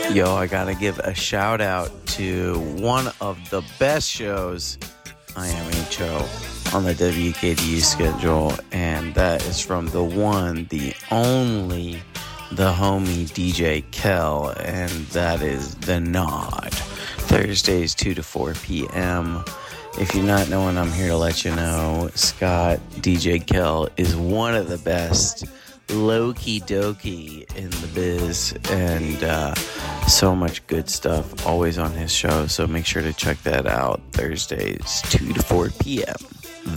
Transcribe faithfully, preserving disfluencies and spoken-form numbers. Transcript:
Yo, I gotta give a shout out to one of the best shows, I M H O, on the W K D U schedule, and that is from the one, the only, the homie D J Kel, and that is The Nod. Thursdays, two to four p.m. If you're not knowing, I'm here to let you know, Scott, D J Kel, is one of the best low-key dokey in the biz, and uh, so much good stuff always on his show, so make sure to check that out Thursdays two to four p.m.